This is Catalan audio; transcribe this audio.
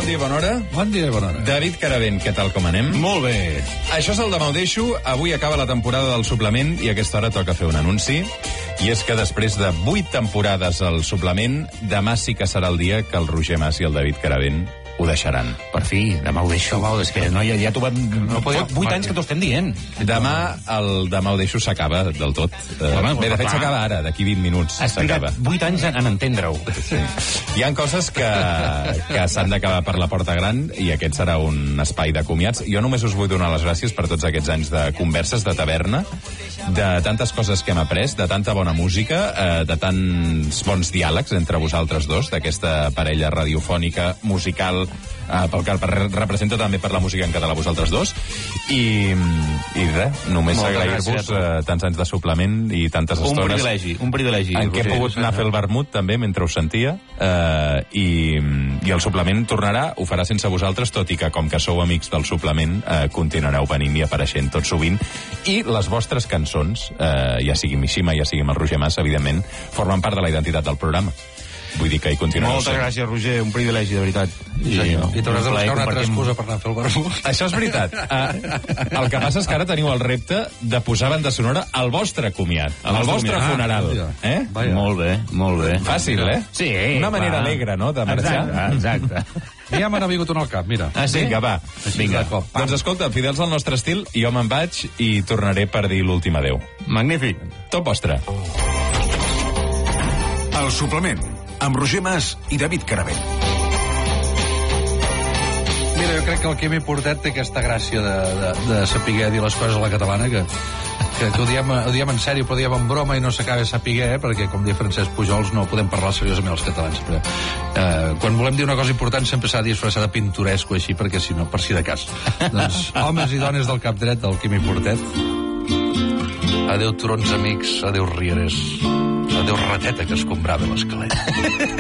Bon dia, bona hora. Bon dia i bona hora. David Caravent, què tal, com anem? Molt bé. Això és el Demà ho deixo. Avui acaba la temporada del suplement i a aquesta hora toca fer un anunci. I és que després de 8 temporades al suplement, demà sí que serà el dia que el Roger Mas i el David Caravent ho deixaran. Per fi, demà ho deixo. És que no, ja t'ho vam... No podia... 8 anys que t'ho estem dient. Demà el Demà ho deixo s'acaba del tot. Bé, de fet s'acaba ara, d'aquí 20 minuts. Has trigat 8 anys en entendre-ho. Sí. Hi ha coses que s'han d'acabar per la porta gran i aquest serà un espai de comiats. Jo només us vull donar les gràcies per tots aquests anys de converses, de taverna, de tantes coses que hem après, de tanta bona música, de tants bons diàlegs entre vosaltres dos, d'aquesta parella radiofònica, musical, pel que representa també per la música en català vosaltres dos. I res, només agrair-vos tants anys de suplement i tantes estones. Un privilegi. En què he pogut anar a fer el vermut, també, mentre us sentia. I el suplement tornarà, ho farà sense vosaltres, tot i que, com que sou amics del suplement, continuareu venint i apareixent tot sovint. I les vostres cançons, ja sigui Mishima, ja sigui amb el Roger Mas, evidentment, formen part de la identitat del programa. Vull dir que hi continuareu. Moltes gràcies, Roger, un privilegi, de veritat. I t'hauràs de buscar una altra excusa per anar a fer el vermut. Això és veritat. El que passa és que ara teniu el repte de posar banda sonora al vostre comiat, al vostre funeral. Molt bé, molt bé. Fàcil, Sí. Una manera alegre, no?, de marxar. Exacte. Ja me n'ha vingut un al cap, mira. Sí? Vinga, va. Vinga. Doncs escolta, fidels al nostre estil, jo me'n vaig i tornaré per dir l'últim adeu. Magnífic. Tot vostre. El suplement, amb Roger Mas i David Caravent. Mira, jo crec que el que m'he portat té aquesta gràcia de saber dir les coses a la catalana, que ho diem en sèrio, però ho diem en broma i no s'acaba de saber, perquè, com diu Francesc Pujols, no podem parlar seriosament els catalans. Però, quan volem dir una cosa important sempre s'ha de disfressar de pintoresco, així, perquè si no, per si de cas. Doncs, homes i dones del cap dret, del que m'he portat. Adéu, turons amics, adéu, rieres. Adéu, rateta que escombrava l'esquelet.